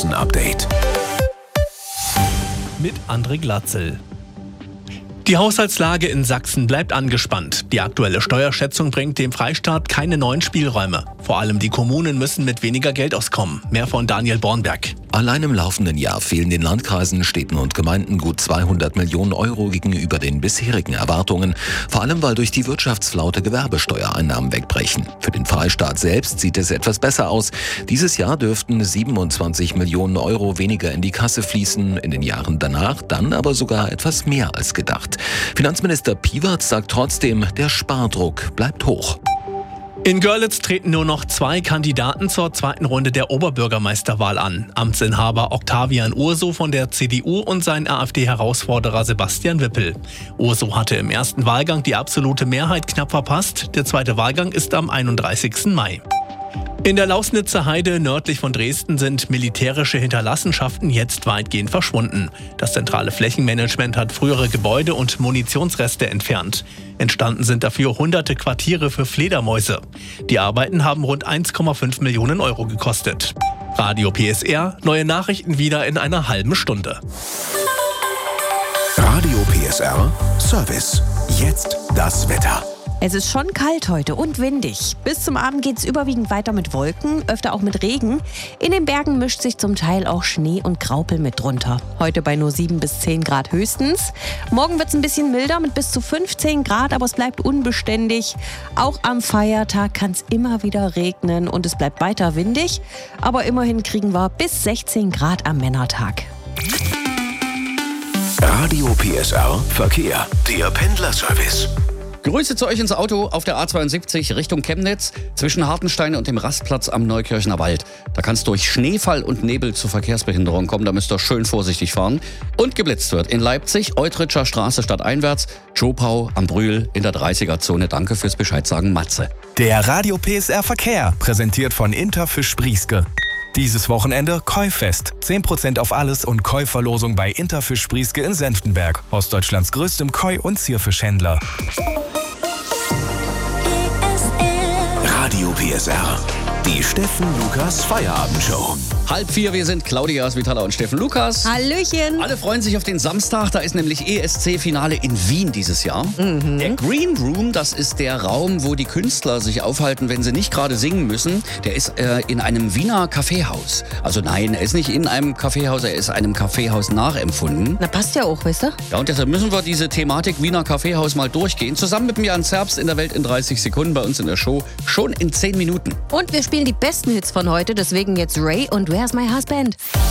Hessen-Update. Mit André Glatzel. Die Haushaltslage in Sachsen bleibt angespannt. Die aktuelle Steuerschätzung bringt dem Freistaat keine neuen Spielräume. Vor allem die Kommunen müssen mit weniger Geld auskommen. Mehr von Daniel Bornberg. Allein im laufenden Jahr fehlen den Landkreisen, Städten und Gemeinden gut 200 Millionen Euro gegenüber den bisherigen Erwartungen. Vor allem, weil durch die Wirtschaftsflaute Gewerbesteuereinnahmen wegbrechen. Für den Freistaat selbst sieht es etwas besser aus. Dieses Jahr dürften 27 Millionen Euro weniger in die Kasse fließen. In den Jahren danach dann aber sogar etwas mehr als gedacht. Finanzminister Piewatz sagt trotzdem, der Spardruck bleibt hoch. In Görlitz treten nur noch 2 Kandidaten zur zweiten Runde der Oberbürgermeisterwahl an. Amtsinhaber Octavian Urso von der CDU und sein AfD-Herausforderer Sebastian Wippel. Urso hatte im ersten Wahlgang die absolute Mehrheit knapp verpasst. Der zweite Wahlgang ist am 31. Mai. In der Lausnitzer Heide nördlich von Dresden sind militärische Hinterlassenschaften jetzt weitgehend verschwunden. Das zentrale Flächenmanagement hat frühere Gebäude und Munitionsreste entfernt. Entstanden sind dafür hunderte Quartiere für Fledermäuse. Die Arbeiten haben rund 1,5 Millionen Euro gekostet. Radio PSR, neue Nachrichten wieder in einer halben Stunde. Radio PSR Service. Jetzt das Wetter. Es ist schon kalt heute und windig. Bis zum Abend geht es überwiegend weiter mit Wolken, öfter auch mit Regen. In den Bergen mischt sich zum Teil auch Schnee und Graupel mit drunter. Heute bei nur 7 bis 10 Grad höchstens. Morgen wird es ein bisschen milder mit bis zu 15 Grad, aber es bleibt unbeständig. Auch am Feiertag kann es immer wieder regnen und es bleibt weiter windig. Aber immerhin kriegen wir bis 16 Grad am Männertag. Radio PSR Verkehr. Der Pendlerservice. Grüße zu euch ins Auto auf der A72 Richtung Chemnitz zwischen Hartenstein und dem Rastplatz am Neukirchner Wald. Da kann es durch Schneefall und Nebel zu Verkehrsbehinderung kommen, da müsst ihr schön vorsichtig fahren. Und geblitzt wird in Leipzig, Eutritscher Straße stadteinwärts, Schopau am Brühl in der 30er-Zone. Danke fürs Bescheidsagen, Matze. Der Radio PSR Verkehr, präsentiert von Interfisch Sprieske. Dieses Wochenende Koi-Fest. 10% auf alles und Koi-Verlosung bei Interfisch Sprieske in Senftenberg. Ostdeutschlands größtem Koi- und Zierfischhändler. Radio PSR. Die Steffen Lukas Feierabendshow. 3:30, wir sind Claudia Svitala und Steffen Lukas. Hallöchen! Alle freuen sich auf den Samstag, da ist nämlich ESC-Finale in Wien dieses Jahr. Der Green Room, das ist der Raum, wo die Künstler sich aufhalten, wenn sie nicht gerade singen müssen. Der ist in einem Wiener Kaffeehaus. Also nein, er ist nicht in einem Kaffeehaus, er ist einem Kaffeehaus nachempfunden. Na, passt ja auch, weißt du? Ja, und deshalb müssen wir diese Thematik Wiener Kaffeehaus mal durchgehen. Zusammen mit Jan Zerbst in der Welt in 30 Sekunden bei uns in der Show. Schon in 10 Minuten. Und wir spielen die besten Hits von heute, deswegen jetzt Ray und Where's My Husband?